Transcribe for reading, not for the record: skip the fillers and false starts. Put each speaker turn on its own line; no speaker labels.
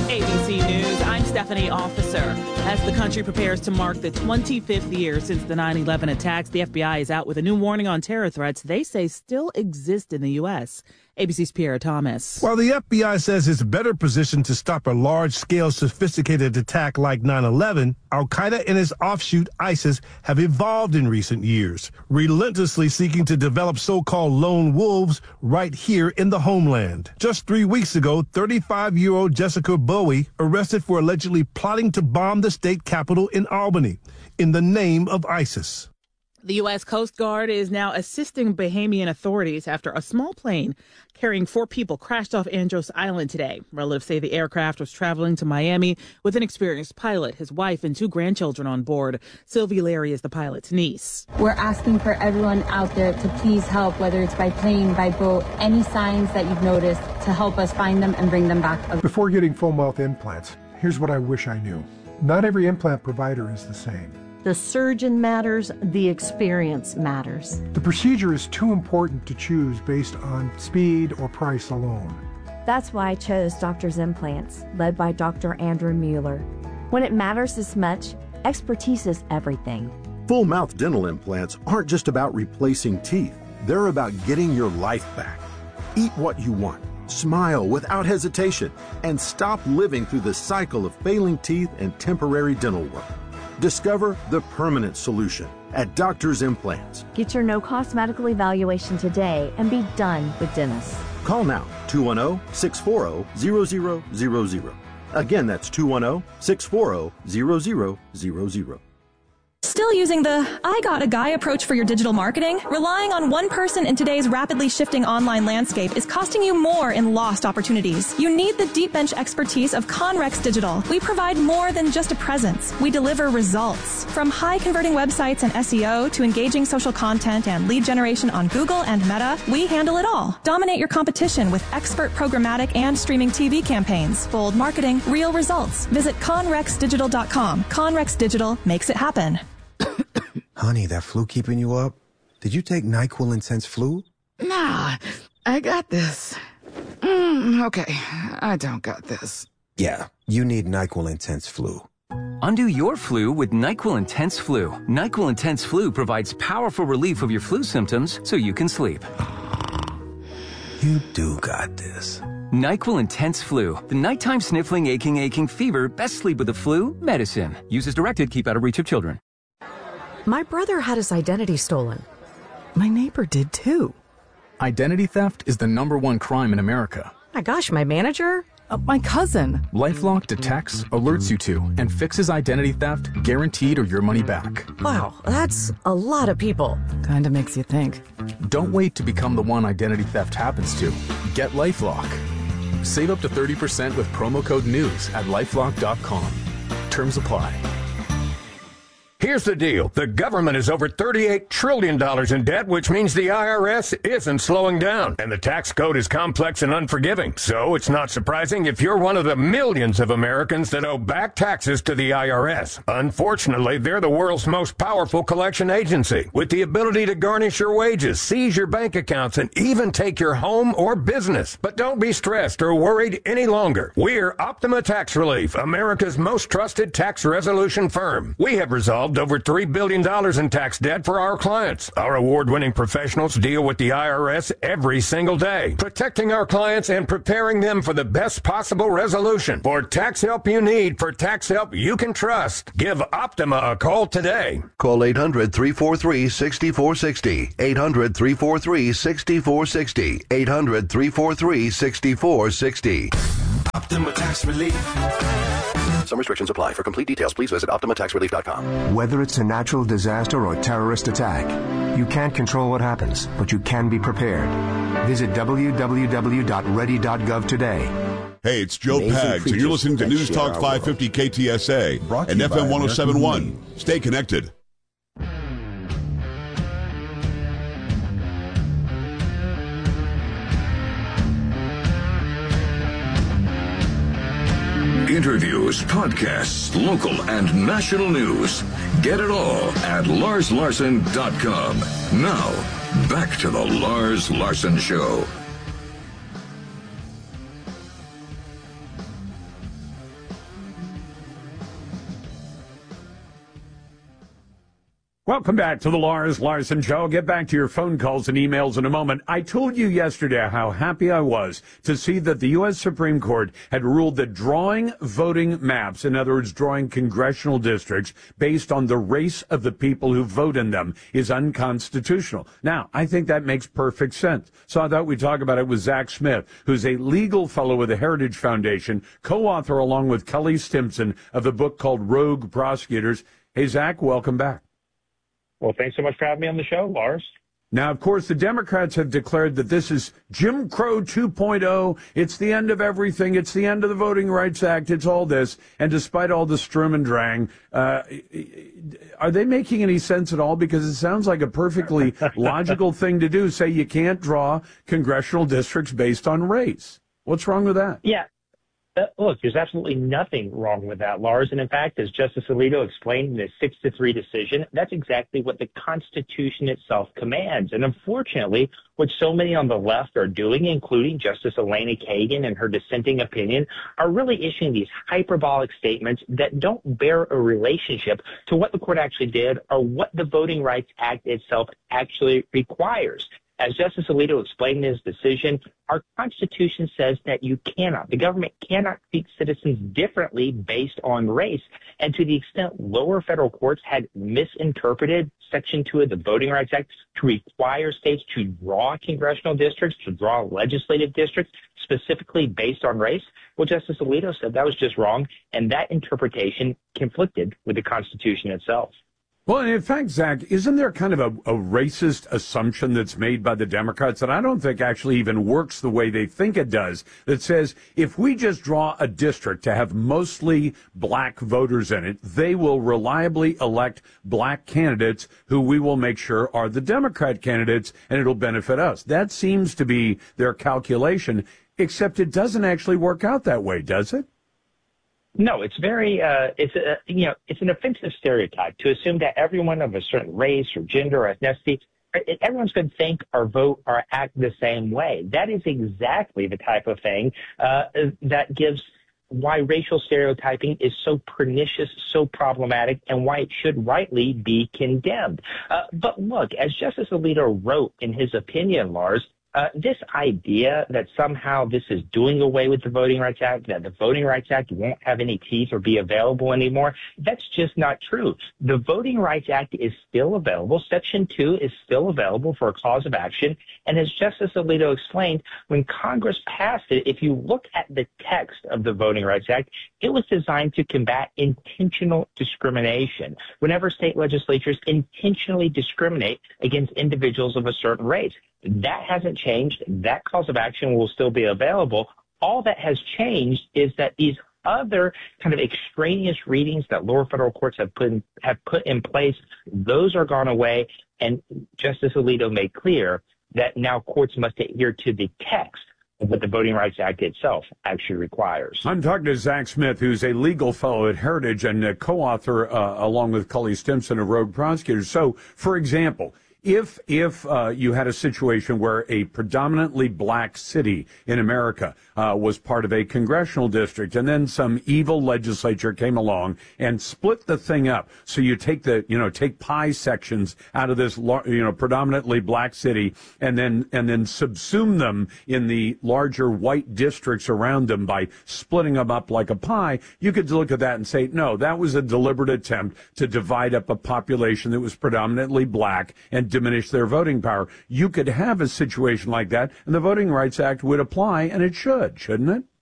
ABC News, I'm Stephanie Officer. As the country prepares to mark the 25th year since the 9/11 attacks, the FBI is out with a new warning on terror threats they say still exist in the U.S. ABC's Pierre Thomas.
While the FBI says it's better positioned to stop a large-scale, sophisticated attack like 9/11, Al-Qaeda and its offshoot ISIS have evolved in recent years, relentlessly seeking to develop so-called lone wolves right here in the homeland. Just 3 weeks ago, 35-year-old Jessica Bowie arrested for allegedly plotting to bomb the state capitol in Albany in the name of ISIS.
The U.S. Coast Guard is now assisting Bahamian authorities after a small plane carrying 4 people crashed off Andros Island today. Relatives say the aircraft was traveling to Miami with an experienced pilot, his wife, and 2 grandchildren on board. Sylvie Larry is the pilot's niece.
We're asking for everyone out there to please help, whether it's by plane, by boat, any signs that you've noticed, to help us find them and bring them back.
Before getting full mouth implants, here's what I wish I knew. Not every implant provider is the same.
The surgeon matters, the experience matters.
The procedure is too important to choose based on speed or price alone.
That's why I chose Doctor's Implants, led by Dr. Andrew Mueller. When it matters this much, expertise is everything.
Full mouth dental implants aren't just about replacing teeth. They're about getting your life back. Eat what you want, smile without hesitation, and stop living through the cycle of failing teeth and temporary dental work. Discover the permanent solution at Doctor's Implants.
Get your no-cost medical evaluation today and be done with dentists.
Call now, 210-640-0000. Again, that's 210-640-0000.
Still using the I got a guy approach for your digital marketing? Relying on one person in today's rapidly shifting online landscape is costing you more in lost opportunities. You need the deep bench expertise of Conrex Digital. We provide more than just a presence. We deliver results. From high converting websites and SEO to engaging social content and lead generation on Google and Meta, we handle it all. Dominate your competition with expert programmatic and streaming TV campaigns. Bold marketing, real results. Visit conrexdigital.com. Conrex Digital makes it happen.
Honey, that flu keeping you up? Did you take NyQuil Intense Flu?
Nah, I got this. Okay, I don't got this.
Yeah, you need NyQuil Intense Flu.
Undo your flu with NyQuil Intense Flu. NyQuil Intense Flu provides powerful relief of your flu symptoms so you can sleep.
You do got this.
NyQuil Intense Flu. The nighttime sniffling, aching fever, best sleep with the flu medicine. Use as directed, keep out of reach of children.
My brother had his identity stolen. My neighbor did too.
Identity theft is the #1 crime in America.
My gosh, my manager? My cousin.
LifeLock detects, alerts you to, and fixes identity theft, guaranteed or your money back.
Wow, that's a lot of people. Kinda makes you think.
Don't wait to become the one identity theft happens to. Get LifeLock. Save up to 30% with promo code NEWS at LifeLock.com. Terms apply.
Here's the deal. The government is over $38 trillion in debt, which means the IRS isn't slowing down. And the tax code is complex and unforgiving. So it's not surprising if you're one of the millions of Americans that owe back taxes to the IRS. Unfortunately, they're the world's most powerful collection agency, with the ability to garnish your wages, seize your bank accounts, and even take your home or business. But don't be stressed or worried any longer. We're Optima Tax Relief, America's most trusted tax resolution firm. We have resolved over $3 billion in tax debt for our clients. Our award-winning professionals deal with the IRS every single day, protecting our clients and preparing them for the best possible resolution. For tax help you need, for tax help you can trust, give Optima a call today.
Call 800-343-6460. 800-343-6460. 800-343-6460.
Optima Tax Relief.
Some restrictions apply. For complete details, please visit OptimaTaxRelief.com.
Whether it's a natural disaster or terrorist attack, you can't control what happens, but you can be prepared. Visit www.ready.gov today.
Hey, it's Joe Pags, and you're listening to News Talk 550 KTSA and FM 1071. Stay connected.
Interviews, podcasts, local and national news. Get it all at LarsLarson.com. Now, back to the Lars Larson Show.
Welcome back to the Lars Larson Show. I'll get back to your phone calls and emails in a moment. I told you yesterday how happy I was to see that the U.S. Supreme Court had ruled that drawing voting maps, in other words, drawing congressional districts based on the race of the people who vote in them, is unconstitutional. Now, I think that makes perfect sense. So I thought we'd talk about it with Zach Smith, who's a legal fellow with the Heritage Foundation, co-author along with Kelly Stimson of the book called Rogue Prosecutors. Hey, Zach, welcome back.
Well, thanks so much for having me on the show, Lars.
Now, of course, the Democrats have declared that this is Jim Crow 2.0. It's the end of everything. It's the end of the Voting Rights Act. It's all this. And despite all the Sturm and Drang, are they making any sense at all? Because it sounds like a perfectly logical thing to do. Say you can't draw congressional districts based on race. What's wrong with that?
Yeah. Look, there's absolutely nothing wrong with that, Lars. And in fact, as Justice Alito explained in his 6-3 decision, that's exactly what the Constitution itself commands. And unfortunately, what so many on the left are doing, including Justice Elena Kagan and her dissenting opinion, are really issuing these hyperbolic statements that don't bear a relationship to what the court actually did or what the Voting Rights Act itself actually requires. As Justice Alito explained in his decision, our Constitution says that the government cannot treat citizens differently based on race. And to the extent lower federal courts had misinterpreted Section 2 of the Voting Rights Act to require states to draw congressional districts, to draw legislative districts, specifically based on race, well, Justice Alito said that was just wrong, and that interpretation conflicted with the Constitution itself.
Well, and in fact, Zach, isn't there kind of a racist assumption that's made by the Democrats that I don't think actually even works the way they think it does, that says if we just draw a district to have mostly black voters in it, they will reliably elect black candidates who we will make sure are the Democrat candidates, and it'll benefit us. That seems to be their calculation, except it doesn't actually work out that way, does it?
No, it's very, it's an offensive stereotype to assume that everyone of a certain race or gender or ethnicity, everyone's going to think or vote or act the same way. That is exactly the type of thing that gives why racial stereotyping is so pernicious, so problematic, and why it should rightly be condemned. But look, as Justice Alito wrote in his opinion, Lars, this idea that somehow this is doing away with the Voting Rights Act, that the Voting Rights Act won't have any teeth or be available anymore, that's just not true. The Voting Rights Act is still available. Section 2 is still available for a cause of action. And as Justice Alito explained, when Congress passed it, if you look at the text of the Voting Rights Act, it was designed to combat intentional discrimination. Whenever state legislatures intentionally discriminate against individuals of a certain race, that hasn't changed. That cause of action will still be available. All that has changed is that these other kind of extraneous readings that lower federal courts have put in place, those are gone away. And Justice Alito made clear that now courts must adhere to the text of what the Voting Rights Act itself actually requires.
I'm talking to Zach Smith, who's a legal fellow at Heritage and a co-author along with Kelly Stimson of Rogue Prosecutors. So, for example, if you had a situation where a predominantly black city in America was part of a congressional district, and then some evil legislature came along and split the thing up, so you take take pie sections out of this predominantly black city, and then subsume them in the larger white districts around them by splitting them up like a pie, you could look at that and say, no, that was a deliberate attempt to divide up a population that was predominantly black and diminish their voting power. You could have a situation like that, and the Voting Rights Act would apply, and it should, shouldn't it?